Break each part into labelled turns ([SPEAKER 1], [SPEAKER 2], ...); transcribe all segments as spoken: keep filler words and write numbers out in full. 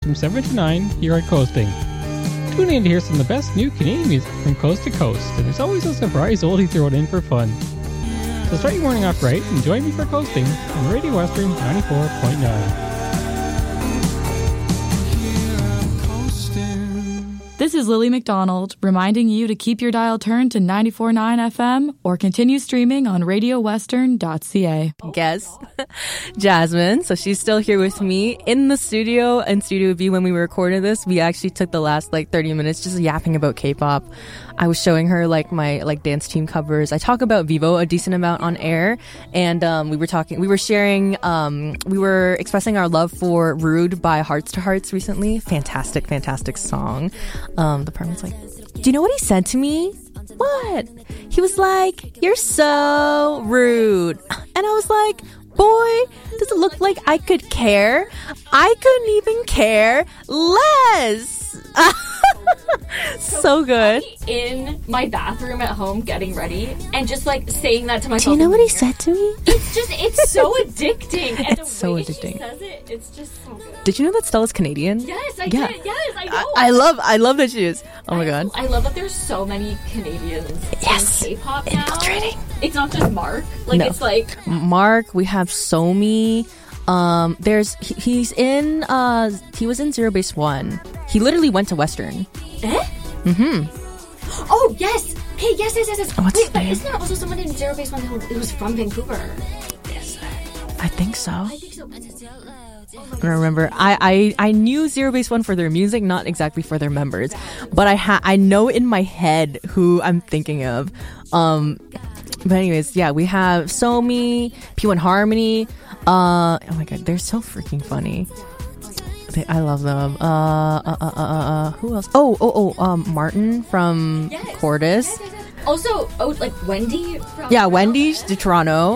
[SPEAKER 1] from seven to nine here at Coasting. Tune in to hear some of the best new Canadian music from coast to coast, and there's always a surprise oldie thrown in for fun. So start your morning off right and join me for Coasting on Radio Western ninety-four point nine.
[SPEAKER 2] This is Lily McDonald, reminding you to keep your dial turned to ninety-four point nine F M or continue streaming on radio western dot c a.
[SPEAKER 3] Guess Jasmine. So she's still here with me in the studio in Studio B. When we recorded this, we actually took the last like thirty minutes just yapping about K-pop. I was showing her like my like dance team covers. I talk about Vivo a decent amount on air, and um, we were talking, we were sharing, um, we were expressing our love for "Rude" by Hearts to Hearts recently. Fantastic, fantastic song. Um, the part was like, "Do you know what he said to me? What? He was like, 'You're so rude,' and I was like, 'Boy, does it look like I could care? I couldn't even care less.'" So good.
[SPEAKER 4] In my bathroom at home getting ready and just like saying that to myself.
[SPEAKER 3] Do you know what he said to me?
[SPEAKER 4] It's just, it's so addicting. And
[SPEAKER 3] it's
[SPEAKER 4] the
[SPEAKER 3] so
[SPEAKER 4] way
[SPEAKER 3] addicting.
[SPEAKER 4] She says it, it's just so good.
[SPEAKER 3] Did you know that Stella's Canadian?
[SPEAKER 4] Yes, I
[SPEAKER 3] yeah.
[SPEAKER 4] did. Yes, I know.
[SPEAKER 3] I, I love, I love that she is. Oh my
[SPEAKER 4] I,
[SPEAKER 3] god.
[SPEAKER 4] I love that there's so many Canadians
[SPEAKER 3] yes.
[SPEAKER 4] in K-pop now.
[SPEAKER 3] Infiltrating.
[SPEAKER 4] It's not just Mark. Like
[SPEAKER 3] no.
[SPEAKER 4] it's like
[SPEAKER 3] Mark. We have Somi. Um, there's he, he's in. Uh, he was in Zero Base One. He literally went to Western.
[SPEAKER 4] Eh?
[SPEAKER 3] Mm-hmm.
[SPEAKER 4] Oh yes. Hey, yes, yes, yes, yes.
[SPEAKER 3] What's
[SPEAKER 4] Wait,
[SPEAKER 3] his
[SPEAKER 4] but
[SPEAKER 3] name?
[SPEAKER 4] isn't there also someone in Zero Base One who, who was from Vancouver?
[SPEAKER 3] Is there? I think so.
[SPEAKER 4] I think so. Oh
[SPEAKER 3] I don't remember. I, I, I knew Zero Base One for their music, not exactly for their members, but I ha- I know in my head who I'm thinking of. Um, but anyways, yeah, we have Somi, P one Harmony. Uh, oh my god, they're so freaking funny. They, I love them. Uh, uh, uh, uh, uh, who else? Oh, oh, oh, um, Martin from
[SPEAKER 4] yes.
[SPEAKER 3] Cordis.
[SPEAKER 4] Yes, yes, yes. Also, oh, like Wendy from
[SPEAKER 3] Yeah, Wendy to Toronto.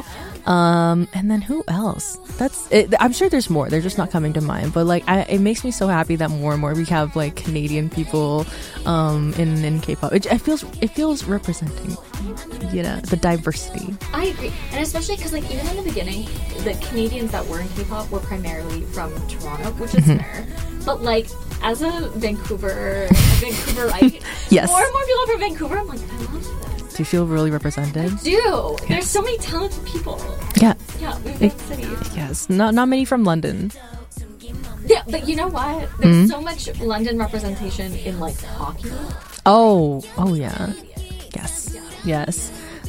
[SPEAKER 3] Um, and then who else? That's it. I'm sure there's more. They're just not coming to mind. But like, I, it makes me so happy that more and more we have like Canadian people, um, in in K-pop. It, it feels it feels representing, you know, the diversity.
[SPEAKER 4] I agree, and especially because like even in the beginning, the Canadians that were in K-pop were primarily from Toronto, which is
[SPEAKER 3] Mm-hmm.
[SPEAKER 4] fair. But like as a Vancouver, a Vancouverite,
[SPEAKER 3] Yes.
[SPEAKER 4] more and more people from Vancouver. I'm like, I love this.
[SPEAKER 3] Do you feel really represented?
[SPEAKER 4] I do. There's so many talented people.
[SPEAKER 3] Yeah.
[SPEAKER 4] Yeah, we've got city.
[SPEAKER 3] Yes. Not not many from London.
[SPEAKER 4] Yeah, but you know what? There's
[SPEAKER 3] Mm-hmm.
[SPEAKER 4] so much London representation in like hockey.
[SPEAKER 3] Oh. Oh yeah. Yes. Yes.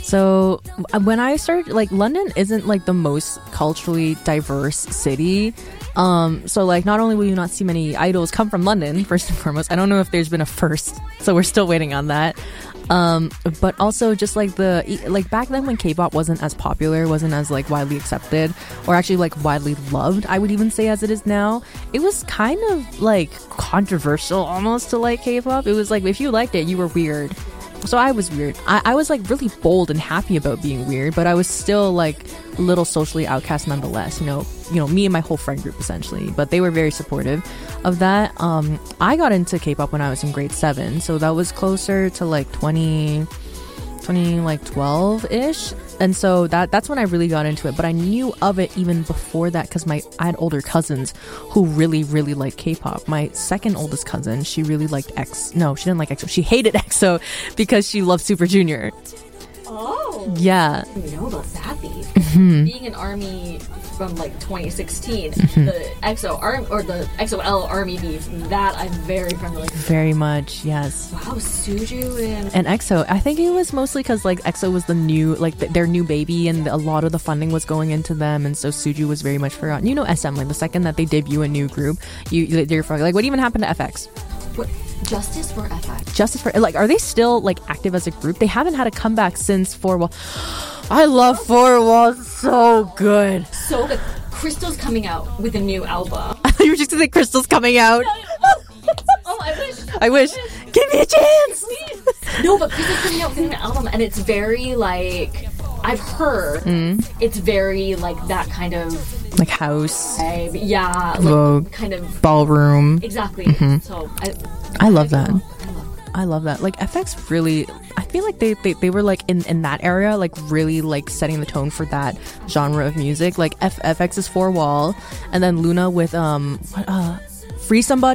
[SPEAKER 3] So when I started, like, London isn't like the most culturally diverse city. Um, so like not only will you not see many idols come from London, first and foremost, I don't know if there's been a first, so we're still waiting on that. Um, but also just like the, like back then when K-pop wasn't as popular, wasn't as like widely accepted or actually like widely loved, I would even say, as it is now, it was kind of like controversial almost to like K-pop. It was like, if you liked it, you were weird. So I was weird. I, I was like really bold and happy about being weird, but I was still like a little socially outcast nonetheless. You know, you know, me and my whole friend group essentially. But they were very supportive of that. Um, I got into K-pop when I was in grade seven, so that was closer to like twenty, twenty like twelve ish. And so that that's when I really got into it. But I knew of it even before that because my I had older cousins who really really liked K-pop. My second oldest cousin, she really liked X. No, she didn't like EXO. She hated EXO because she loved Super Junior.
[SPEAKER 4] Oh.
[SPEAKER 3] Yeah.
[SPEAKER 4] You know about that beef.
[SPEAKER 3] Mm-hmm.
[SPEAKER 4] Being an ARMY from like twenty sixteen,
[SPEAKER 3] Mm-hmm.
[SPEAKER 4] the EXO arm or the X O L ARMY beef, that I'm very familiar with.
[SPEAKER 3] Very much, yes.
[SPEAKER 4] Wow, Suju and
[SPEAKER 3] And EXO, I think it was mostly because like EXO was the new, like th- their new baby, and a lot of the funding was going into them, and so Suju was very much forgotten. You know, S M, like the second that they debut a new group, you they're forgotten. Like, what even happened to F X?
[SPEAKER 4] what, Justice for F X.
[SPEAKER 3] Justice for, like, are they still like active as a group? They haven't had a comeback since Four Wall. I love Four Walls, so good.
[SPEAKER 4] So good. Crystal's coming out with a new album.
[SPEAKER 3] I thought you were just gonna say Crystal's coming out.
[SPEAKER 4] Oh, I wish.
[SPEAKER 3] I wish. Give me a chance.
[SPEAKER 4] No, but Crystal's coming out with a new album, and it's very like I've heard.
[SPEAKER 3] Mm.
[SPEAKER 4] It's very like that kind of
[SPEAKER 3] Like house,
[SPEAKER 4] vibe. Yeah, like,
[SPEAKER 3] Vogue,
[SPEAKER 4] kind of
[SPEAKER 3] ballroom.
[SPEAKER 4] exactly.
[SPEAKER 3] Mm-hmm.
[SPEAKER 4] So I,
[SPEAKER 3] I love that.
[SPEAKER 4] I love that.
[SPEAKER 3] I love that. Like F X really, I feel like they, they, they were like in, in that area, like really like setting the tone for that genre of music. Like F- FX is Four Wall, and then Luna with um what uh Free Somebody.